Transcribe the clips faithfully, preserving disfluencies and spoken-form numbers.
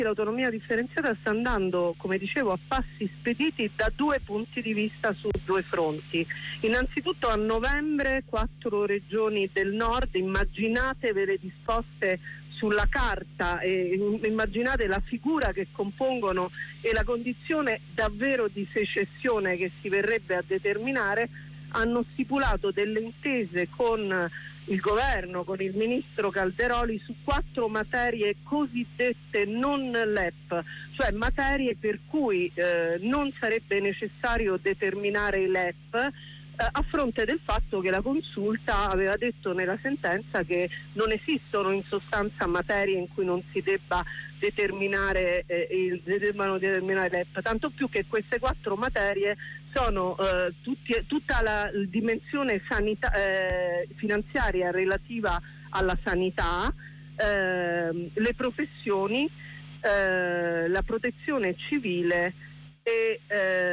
l'autonomia differenziata sta andando, come dicevo, a passi spediti da due punti di vista su due fronti. Innanzitutto a novembre quattro regioni del nord, immaginatevele disposte sulla carta e immaginate la figura che compongono e la condizione davvero di secessione che si verrebbe a determinare, hanno stipulato delle intese con il governo, con il ministro Calderoli, su quattro materie cosiddette non L E P, cioè materie per cui eh, non sarebbe necessario determinare i L E P, a fronte del fatto che la Consulta aveva detto nella sentenza che non esistono in sostanza materie in cui non si debba determinare eh, il, debbano determinare l'E P, tanto più che queste quattro materie sono eh, tutti, tutta la dimensione sanita- eh, finanziaria relativa alla sanità, eh, le professioni, eh, la protezione civile e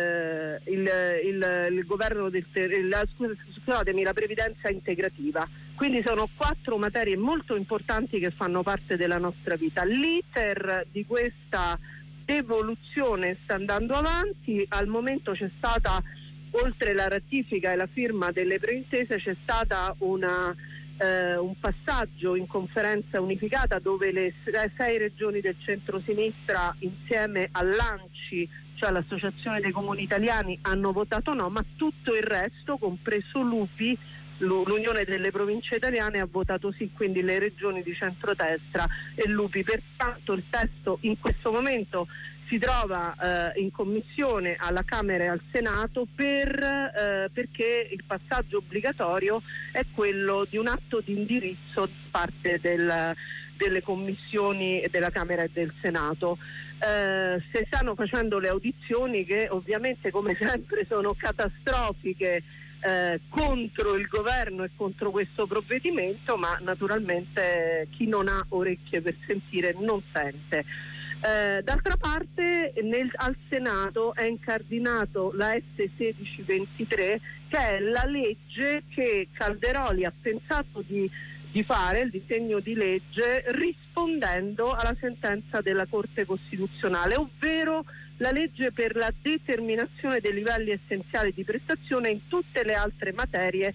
eh, il, il, il governo del la, scusatemi, la previdenza integrativa. Quindi sono quattro materie molto importanti che fanno parte della nostra vita. L'iter di questa evoluzione sta andando avanti. Al momento c'è stata, oltre la ratifica e la firma delle preintese, c'è stata una eh, un passaggio in conferenza unificata dove le sei regioni del centro-sinistra insieme all'ANCI, cioè l'Associazione dei Comuni Italiani, hanno votato no, ma tutto il resto, compreso l'U P I, l'Unione delle Province Italiane, ha votato sì, quindi le regioni di centrodestra e l'U P I. Pertanto il testo in questo momento si trova eh, in commissione alla Camera e al Senato per, eh, perché il passaggio obbligatorio è quello di un atto di indirizzo da parte del, delle commissioni della Camera e del Senato. Eh, si stanno facendo le audizioni che ovviamente, come sempre, sono catastrofiche eh, contro il governo e contro questo provvedimento, ma naturalmente chi non ha orecchie per sentire non sente. Eh, d'altra parte nel, al Senato è incardinato la S sedici ventitré, che è la legge che Calderoli ha pensato di di fare, il disegno di legge, rispondendo alla sentenza della Corte Costituzionale, ovvero la legge per la determinazione dei livelli essenziali di prestazione in tutte le altre materie,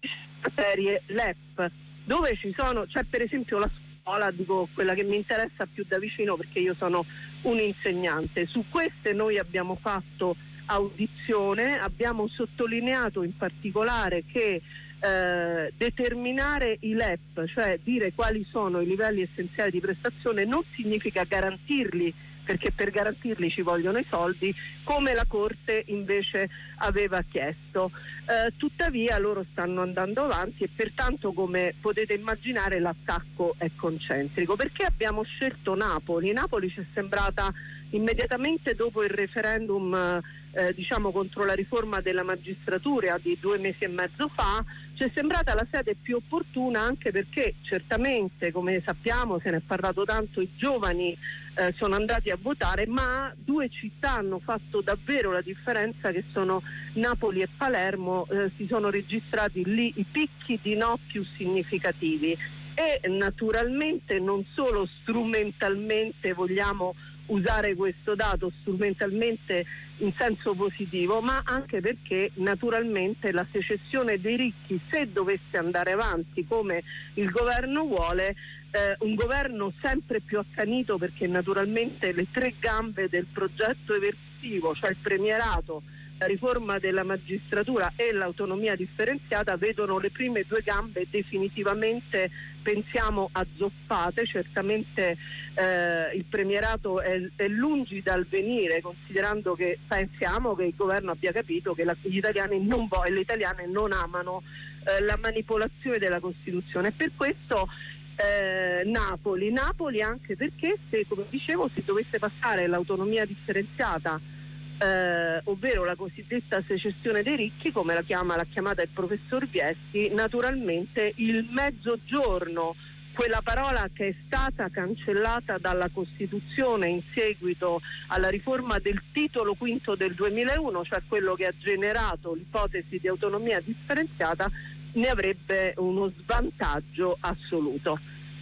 materie L E P, dove ci sono, c'è per esempio la scuola, dico quella che mi interessa più da vicino perché io sono un insegnante. Su queste noi abbiamo fatto audizione, abbiamo sottolineato in particolare che Eh, determinare i L E P, cioè dire quali sono i livelli essenziali di prestazione, non significa garantirli, perché per garantirli ci vogliono i soldi, come la Corte invece aveva chiesto. Eh, tuttavia loro stanno andando avanti e pertanto, come potete immaginare, l'attacco è concentrico. Perché abbiamo scelto Napoli? Napoli ci è sembrata immediatamente dopo il referendum eh, diciamo contro la riforma della magistratura di due mesi e mezzo fa, ci è sembrata la sede più opportuna, anche perché certamente, come sappiamo, se ne è parlato tanto, i giovani eh, sono andati a votare, ma due città hanno fatto davvero la differenza, che sono Napoli e Palermo. Eh, si sono registrati lì i picchi di no più significativi e naturalmente non solo strumentalmente vogliamo usare questo dato, strumentalmente in senso positivo, ma anche perché naturalmente la secessione dei ricchi, se dovesse andare avanti come il governo vuole, eh, un governo sempre più accanito, perché naturalmente le tre gambe del progetto eversivo, cioè il premierato, la riforma della magistratura e l'autonomia differenziata, vedono le prime due gambe definitivamente, pensiamo, azzoppate. Certamente eh, il premierato è, è lungi dal venire, considerando che pensiamo che il governo abbia capito che la, gli italiani non vo- e le italiane non amano eh, la manipolazione della Costituzione. E per questo eh, Napoli, Napoli anche perché, se, come dicevo, se dovesse passare l'autonomia differenziata, Eh, ovvero la cosiddetta secessione dei ricchi, come la chiama l'ha chiamata il professor Viesti, naturalmente il mezzogiorno, quella parola che è stata cancellata dalla Costituzione in seguito alla riforma del titolo quinto del duemilauno, cioè quello che ha generato l'ipotesi di autonomia differenziata, ne avrebbe uno svantaggio assoluto.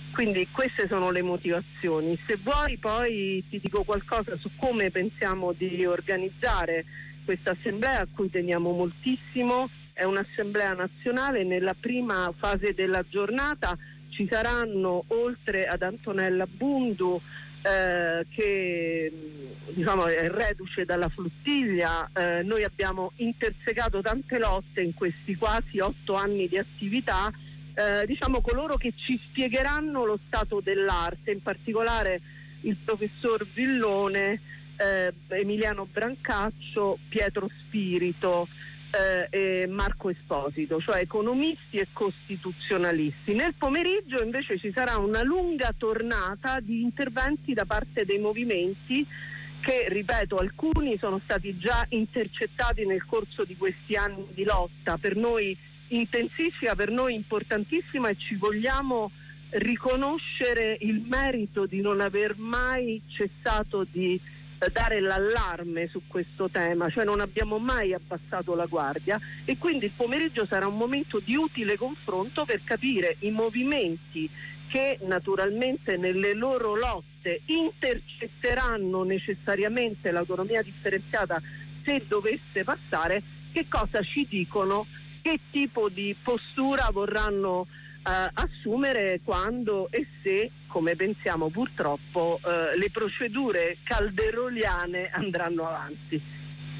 Quindi queste sono le motivazioni. Se vuoi poi ti dico qualcosa su come pensiamo di organizzare questa assemblea, a cui teniamo moltissimo. È un'assemblea nazionale. Nella prima fase della giornata ci saranno, oltre ad Antonella Bundu, eh, che diciamo è reduce dalla flottiglia, eh, noi abbiamo intersecato tante lotte in questi quasi otto anni di attività, eh, diciamo coloro che ci spiegheranno lo stato dell'arte, in particolare il professor Villone, eh, Emiliano Brancaccio, Pietro Spirito, Eh, e Marco Esposito, cioè economisti e costituzionalisti. Nel pomeriggio invece ci sarà una lunga tornata di interventi da parte dei movimenti che, ripeto, alcuni sono stati già intercettati nel corso di questi anni di lotta, per noi intensissima, per noi importantissima, e ci vogliamo riconoscere il merito di non aver mai cessato di dare l'allarme su questo tema, cioè non abbiamo mai abbassato la guardia, e quindi il pomeriggio sarà un momento di utile confronto per capire i movimenti che naturalmente nelle loro lotte intercetteranno necessariamente l'autonomia differenziata se dovesse passare, che cosa ci dicono, che tipo di postura vorranno Uh, assumere quando e se, come pensiamo purtroppo, uh, le procedure calderoliane andranno avanti.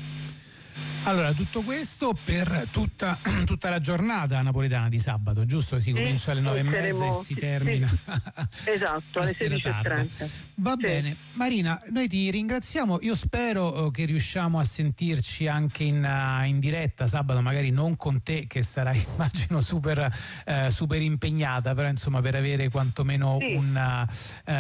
Allora, tutto questo per tutta, tutta la giornata napoletana di sabato, giusto? Si comincia alle nove e mezza e si termina sì, esatto, alle sedici e trenta. Va sì. bene, Marina, noi ti ringraziamo. Io spero uh, che riusciamo a sentirci anche in, uh, in diretta sabato, magari non con te, che sarai immagino super, uh, super impegnata, però insomma per avere quantomeno sì. un, uh,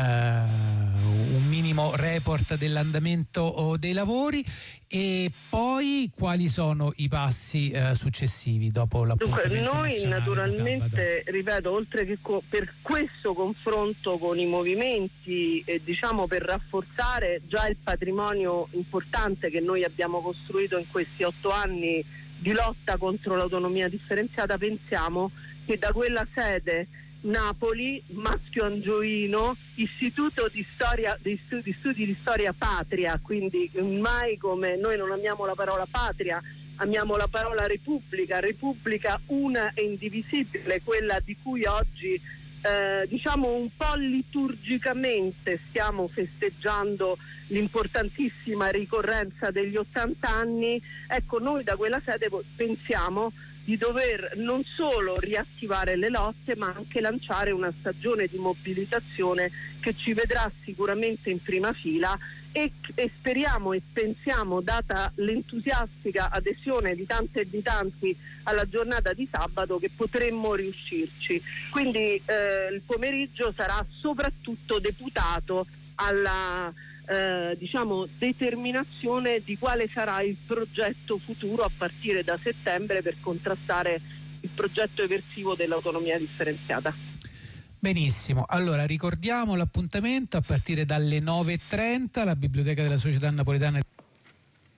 un minimo report dell'andamento uh, dei lavori. E poi quali sono i passi eh, successivi dopo l'appuntamento? Dunque, noi naturalmente, ripeto, oltre che co- per questo confronto con i movimenti e diciamo per rafforzare già il patrimonio importante che noi abbiamo costruito in questi otto anni di lotta contro l'autonomia differenziata, pensiamo che da quella sede Napoli, Maschio Angioino, Istituto di Storia, di studi, di studi di Storia Patria, quindi mai come noi non amiamo la parola patria, amiamo la parola Repubblica, Repubblica una e indivisibile, quella di cui oggi eh, diciamo un po' liturgicamente stiamo festeggiando l'importantissima ricorrenza degli ottanta anni. Ecco, noi da quella sede pensiamo di dover non solo riattivare le lotte, ma anche lanciare una stagione di mobilitazione che ci vedrà sicuramente in prima fila e, e speriamo e pensiamo, data l'entusiastica adesione di tante e di tanti alla giornata di sabato, che potremmo riuscirci. Quindi eh, il pomeriggio sarà soprattutto deputato alla Eh, diciamo determinazione di quale sarà il progetto futuro a partire da settembre per contrastare il progetto eversivo dell'autonomia differenziata. Benissimo, allora ricordiamo l'appuntamento a partire dalle nove e trenta, la Biblioteca della Società Napoletana